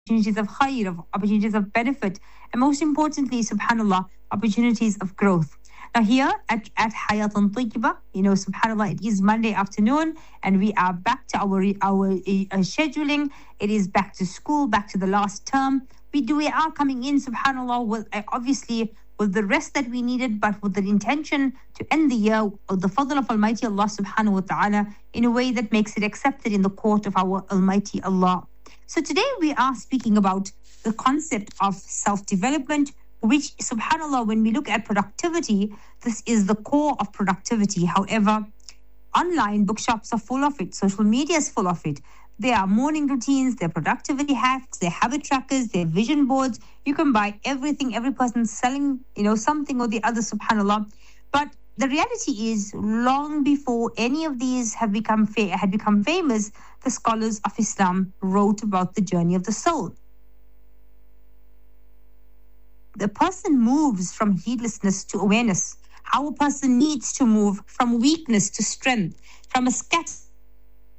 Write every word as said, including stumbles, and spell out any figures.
opportunities of khair, of opportunities of benefit, and most importantly, subhanallah, opportunities of growth. Now here at, at Hayatan Tayyiba, you know, subhanallah, it is Monday afternoon and we are back to our our uh, scheduling. It is back to school, back to the last term. We do we are coming in, subhanallah, with uh, obviously with the rest that we needed, but with the intention to end the year of the fadl of Almighty Allah subhanahu wa ta'ala in a way that makes it accepted in the court of our Almighty Allah. So today we are speaking about the concept of self-development, which, subhanallah, when we look at productivity, this is the core of productivity. However, online bookshops are full of it. Social media is full of it. There are morning routines, there are productivity hacks, there are habit trackers, there are vision boards. You can buy everything. Every person selling, you know, something or the other, subhanallah. But the reality is, long before any of these have become fa- had become famous, the scholars of Islam wrote about the journey of the soul. The person moves from heedlessness to awareness. How a person needs to move from weakness to strength, from a scattered